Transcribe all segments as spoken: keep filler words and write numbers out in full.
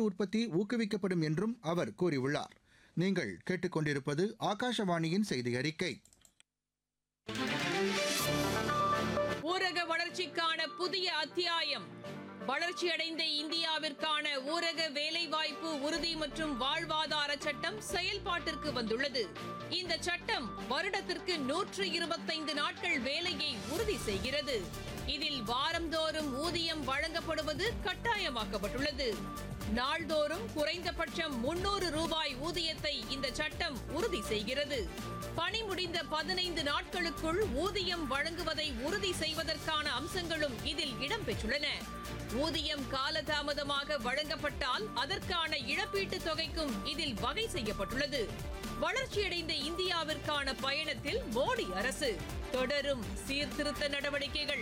உற்பத்தி ஊக்குவிக்கப்படும் என்றும் அவர் கூறியுள்ளார். நீங்கள் கேட்டுக்கொண்டிருப்பது ஆகாஷவாணியின் செய்தி அறிக்கை. ஊரக வளர்ச்சிக்கான புதிய அத்தியாயம். வளர்ச்சியடைந்த இந்தியாவிற்கான ஊரக வேலைவாய்ப்பு உறுதி மற்றும் வாழ்வாதார சட்டம் செயல்பாட்டிற்கு வந்துள்ளது. இந்த சட்டம் வருடத்திற்கு நூற்று இருபத்தைந்து நாட்கள் வேலையை உறுதி செய்கிறது. இதில் வாரந்தோறும் ஊதியம் வழங்கப்படுவது கட்டாயமாக்கப்பட்டுள்ளது. நாள்தோறும் குறைந்தபட்சம் முன்னூறு ரூபாய் ஊதியத்தை இந்த சட்டம் உறுதி செய்கிறது. பணி முடிந்த பதினைந்து நாட்களுக்குள் ஊதியம் வழங்குவதை உறுதி செய்வதற்கான அம்சங்களும் இதில் இடம்பெற்றுள்ளன. ஊதியம் காலதாமதமாக வழங்கப்பட்டால் அதற்கான இழப்பீட்டுத் தொகைக்கும் இதில் வகை செய்யப்பட்டுள்ளது. வளர்ச்சியடைந்த இந்தியாவிற்கான பயணத்தில் மோடி அரசு தொடரும் சீர்திருத்த நடவடிக்கைகள்.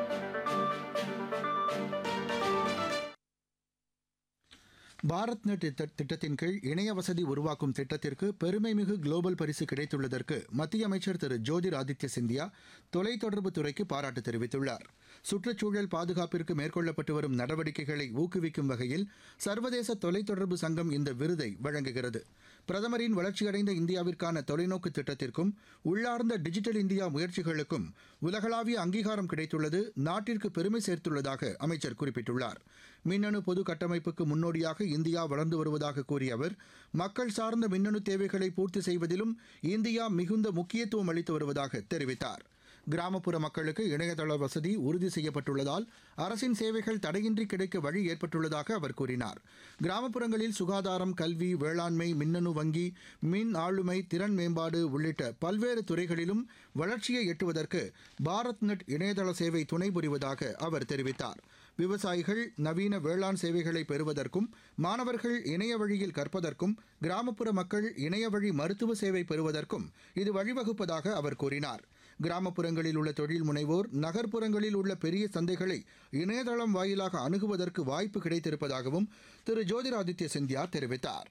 பாரத் நெட் திட்டத்தின் கீழ் இணைய வசதி உருவாக்கும் திட்டத்திற்கு பெருமைமிகு குளோபல் பரிசு கிடைத்துள்ளதற்கு மத்திய அமைச்சர் திரு ஜோதிர் ஆதித்ய சிந்தியா தொலைத்தொடர்பு துறைக்கு பாராட்டு தெரிவித்துள்ளார். சுற்றுச்சூழல் பாதுகாப்பிற்கு மேற்கொள்ளப்பட்டு வரும் நடவடிக்கைகளை ஊக்குவிக்கும் வகையில் சர்வதேச தொலைத்தொடர்பு சங்கம் இந்த விருதை வழங்குகிறது. பிரதமரின் வளர்ச்சியடைந்த இந்தியாவிற்கான தொலைநோக்கு திட்டத்திற்கும் உள்ளார்ந்த டிஜிட்டல் இந்தியா முயற்சிகளுக்கும் உலகளாவிய அங்கீகாரம் கிடைத்துள்ளது நாட்டிற்கு பெருமை சேர்த்துள்ளதாக அமைச்சர் குறிப்பிட்டுள்ளார். மின்னணு பொது கட்டமைப்புக்கு முன்னோடியாக இந்தியா வளர்ந்து வருவதாக கூறிய அவர், மக்கள் சார்ந்த மின்னணு தேவைகளை பூர்த்தி செய்வதிலும் இந்தியா மிகுந்த முக்கியத்துவம் அளித்து வருவதாக தெரிவித்தார். கிராமப்புற மக்களுக்கு இணையதள வசதி உறுதி செய்யப்பட்டுள்ளதால் அரசின் சேவைகள் தடையின்றி கிடைக்க வழி ஏற்பட்டுள்ளதாக அவர் கூறினார். கிராமப்புறங்களில் சுகாதாரம், கல்வி, வேளாண்மை, மின்னணு வங்கி, மின் ஆளுமை, திறன் மேம்பாடு உள்ளிட்ட பல்வேறு துறைகளிலும் வளர்ச்சியை எட்டுவதற்கு பாரத் நெட் இணையதள சேவை துணை புரிவதாக அவர் தெரிவித்தார். விவசாயிகள் நவீன வேளாண் சேவைகளை பெறுவதற்கும், மாணவர்கள் இணைய வழியில் கற்பதற்கும், கிராமப்புற மக்கள் இணைய வழி மருத்துவ சேவை பெறுவதற்கும் இது வழிவகுப்பதாக அவர் கூறினார். கிராமப்புறங்களில் உள்ள தொழில் முனைவோர் நகர்ப்புறங்களில் உள்ள பெரிய சந்தைகளை இணையதளம் வாயிலாக அணுகுவதற்கு வாய்ப்பு கிடைத்திருப்பதாகவும் திரு ஜோதிராதித்ய சிந்தியா தெரிவித்தார்.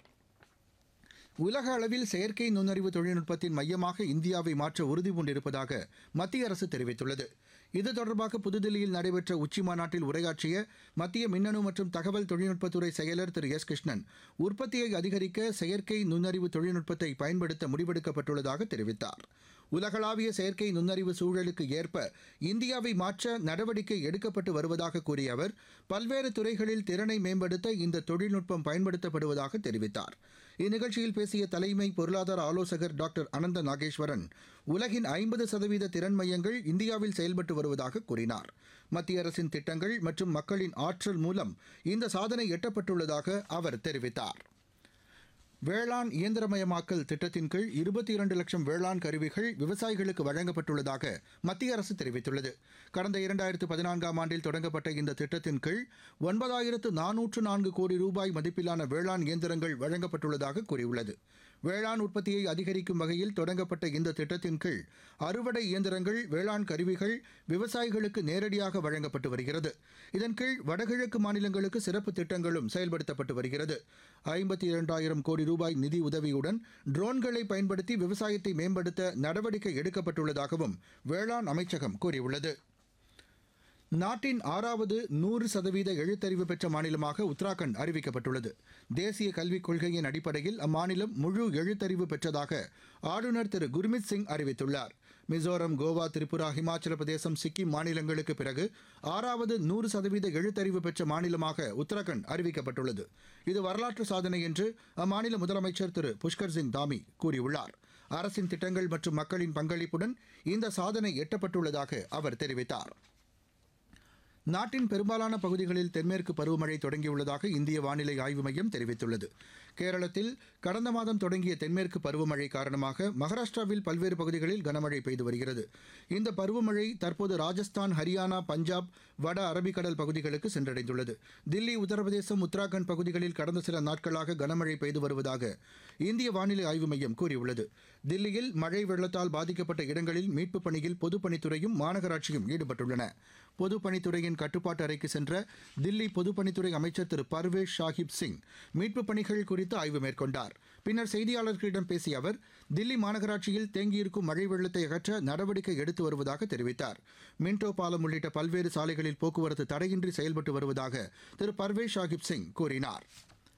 உலக அளவில் செயற்கை நுண்ணறிவு தொழில்நுட்பத்தின் மையமாக இந்தியாவை மாற்ற உறுதிபூண்டிருப்பதாக மத்திய அரசு தெரிவித்துள்ளது. இது தொடர்பாக புதுதில்லியில் நடைபெற்ற உச்சி மாநாட்டில் உரையாற்றிய மத்திய மின்னணு மற்றும் தகவல் தொழில்நுட்பத்துறை செயலர் திரு எஸ் கிருஷ்ணன், உற்பத்தியை அதிகரிக்க செயற்கை நுண்ணறிவு தொழில்நுட்பத்தை பயன்படுத்த முடிவெடுக்கப்பட்டுள்ளதாக தெரிவித்தார். உலகளாவிய செயற்கை நுண்ணறிவு சூழலுக்கு ஏற்ப இந்தியாவை மாற்ற நடவடிக்கை எடுக்கப்பட்டு வருவதாக கூறிய அவர், பல்வேறு துறைகளில் திறனை மேம்படுத்த இந்த தொழில்நுட்பம் பயன்படுத்தப்படுவதாக தெரிவித்தார். இந்நிகழ்ச்சியில் பேசிய தலைமை பொருளாதார ஆலோசகர் டாக்டர் அனந்த நாகேஸ்வரன், உலகின் ஐம்பது சதவீத திறன் மையங்கள் இந்தியாவில் செயல்பட்டு வருவதாக கூறினார். மத்திய அரசின் திட்டங்கள் மற்றும் மக்களின் ஆற்றல் மூலம் இந்த சாதனை எட்டப்பட்டுள்ளதாக அவர் தெரிவித்தார். வேளாண் இயந்திரமயமாக்கல் திட்டத்தின் கீழ் இருபத்தி இரண்டு லட்சம் வேளாண் கருவிகள் விவசாயிகளுக்கு வழங்கப்பட்டுள்ளதாக மத்திய அரசு தெரிவித்துள்ளது. கடந்த இரண்டாயிரத்து பதினான்காம் ஆண்டில் தொடங்கப்பட்ட இந்த திட்டத்தின் கீழ் ஒன்பதாயிரத்து நானூற்று நான்கு கோடி ரூபாய் மதிப்பிலான வேளாண் இயந்திரங்கள் வழங்கப்பட்டுள்ளதாக கூறியுள்ளது. வேளாண் உற்பத்தியை அதிகரிக்கும் வகையில் தொடங்கப்பட்ட இந்த திட்டத்தின் கீழ் அறுவடை இயந்திரங்கள், வேளாண் கருவிகள் விவசாயிகளுக்கு நேரடியாக வழங்கப்பட்டு வருகிறது. இதன் கீழ் வடகிழக்கு மாநிலங்களுக்கு சிறப்பு திட்டங்களும் செயல்படுத்தப்பட்டு வருகிறது. ஐம்பத்தி இரண்டாயிரம் கோடி ரூபாய் நிதி உதவியுடன் ட்ரோன்களை பயன்படுத்தி விவசாயத்தை மேம்படுத்த நடவடிக்கை எடுக்கப்பட்டுள்ளதாகவும் வேளாண் அமைச்சகம் கூறியுள்ளது. நாட்டின் ஆறாவது நூறு சதவீத எழுத்தறிவு பெற்ற மாநிலமாக உத்தராகண்ட் அறிவிக்கப்பட்டுள்ளது. தேசிய கல்விக் கொள்கையின் அடிப்படையில் அம்மாநிலம் முழு எழுத்தறிவு பெற்றதாக ஆளுநர் திரு குர்மித் சிங் அறிவித்துள்ளார். மிசோரம், கோவா, திரிபுரா, ஹிமாச்சல பிரதேசம், சிக்கிம் மாநிலங்களுக்கு பிறகு ஆறாவது நூறு சதவீத எழுத்தறிவு பெற்ற மாநிலமாக உத்தராகண்ட் அறிவிக்கப்பட்டுள்ளது. இது வரலாற்று சாதனை என்று அம்மாநில முதலமைச்சர் திரு புஷ்கர் சிங் தாமி கூறியுள்ளார். அரசின் திட்டங்கள் மற்றும் மக்களின் பங்களிப்புடன் இந்த சாதனை எட்டப்பட்டுள்ளதாக அவர் தெரிவித்தார். நாட்டின் பெரும்பாலான பகுதிகளில் தென்மேற்கு பருவமழை தொடங்கியுள்ளதாக இந்திய வானிலை ஆய்வு மையம் தெரிவித்துள்ளது. கேரளத்தில் கடந்த மாதம் தொடங்கிய தென்மேற்கு பருவமழை காரணமாக மகாராஷ்டிராவில் பல்வேறு பகுதிகளில் கனமழை பெய்து வருகிறது. இந்த பருவமழை தற்போது ராஜஸ்தான், ஹரியானா, பஞ்சாப், வட அரபிக்கடல் பகுதிகளுக்கு சென்றடைந்துள்ளது. தில்லி, உத்தரப்பிரதேசம், உத்தராகண்ட் பகுதிகளில் கடந்த சில நாட்களாக கனமழை பெய்து வருவதாக இந்திய வானிலை ஆய்வு மையம் கூறியுள்ளது. தில்லியில் மழை வெள்ளத்தால் பாதிக்கப்பட்ட இடங்களில் மீட்புப் பணியில் பொதுப்பணித்துறையும் மாநகராட்சியும் ஈடுபட்டுள்ளன. பொதுப்பணித்துறையின் கட்டுப்பாட்டு அறைக்கு சென்ற தில்லி பொதுப்பணித்துறை அமைச்சர் திரு பர்வேஷ் ஷாஹிப் சிங் மீட்புப் பணிகள் குறித்து ஆய்வு மேற்கொண்டார். பின்னர் செய்தியாளர்களிடம் பேசிய அவர், தில்லி மாநகராட்சியில் தேங்கியிருக்கும் மழை வெள்ளத்தை அகற்ற நடவடிக்கை எடுத்து வருவதாக தெரிவித்தார். மின்டோ பாலம் உள்ளிட்ட பல்வேறு சாலைகளில் போக்குவரத்து தடையின்றி செயல்பட்டு வருவதாக திரு பர்வேஷ் ஷாஹிப் சிங் கூறினார்.